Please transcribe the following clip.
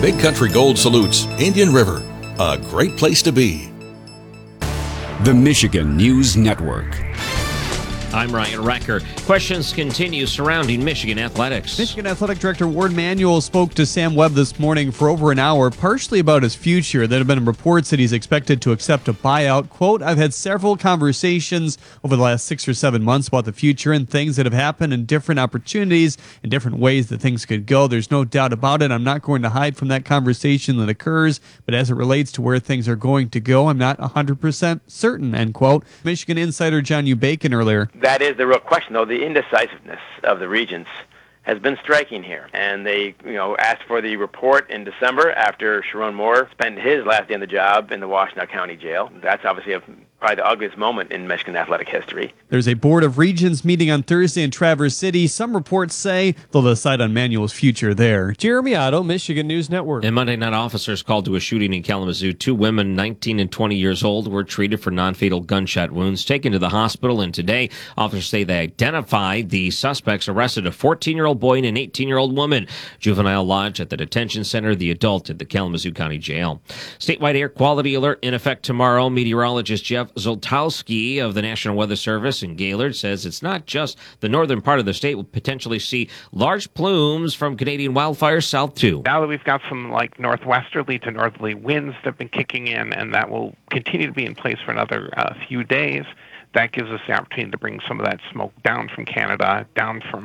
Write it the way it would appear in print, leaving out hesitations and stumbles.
Big Country Gold salutes Indian River, a great place to be. The Michigan News Network. I'm Ryan Recker. Questions continue surrounding Michigan athletics. Michigan Athletic Director Ward Manuel spoke to Sam Webb this morning for over an hour, partially about his future. There have been reports that he's expected to accept a buyout. Quote, I've had several conversations over the last 6 or 7 months about the future and things that have happened and different opportunities and different ways that things could go. There's no doubt about it. I'm not going to hide from that conversation that occurs, but as it relates to where things are going to go, I'm not 100% certain, end quote. Michigan insider John U. Bacon earlier. That is the real question, though. The indecisiveness of the regents has been striking here. And they, asked for the report in December after Sharon Moore spent his last day on the job in the Washtenaw County Jail. That's obviously probably the ugliest moment in Michigan athletic history. There's a Board of Regents meeting on Thursday in Traverse City. Some reports say they'll decide on Manuel's future there. Jeremy Otto, Michigan News Network. And Monday night, officers called to a shooting in Kalamazoo. 2 women, 19 and 20 years old, were treated for non-fatal gunshot wounds, taken to the hospital. And today, officers say they identified the suspects, arrested a 14-year-old boy and an 18-year-old woman. Juvenile lodge at the detention center, the adult at the Kalamazoo County Jail. Statewide air quality alert in effect tomorrow. Meteorologist Jeff Zoltowski of the National Weather Service in Gaylord says it's not just the northern part of the state will potentially see large plumes from Canadian wildfires south too. Now that we've got some northwesterly to northerly winds that have been kicking in, and that will continue to be in place for another few days, that gives us the opportunity to bring some of that smoke down from Canada, down from